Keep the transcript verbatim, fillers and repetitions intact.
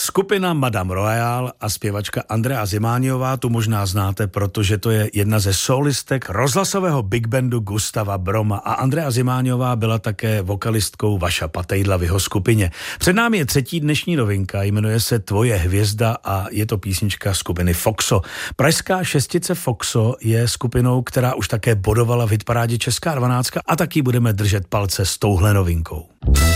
Skupina Madame Royale a zpěvačka Andrea Zimániová tu možná znáte, protože to je jedna ze solistek rozhlasového big bandu Gustava Broma a Andrea Zimániová byla také vokalistkou Vaša Patejdla v jeho skupině. Před námi je třetí dnešní novinka, jmenuje se Tvoje hvězda a je to písnička skupiny Foxo. Pražská šestice Foxo je skupinou, která už také bodovala v hitparádě Česká dvanáctka a taky budeme držet palce s touhle novinkou.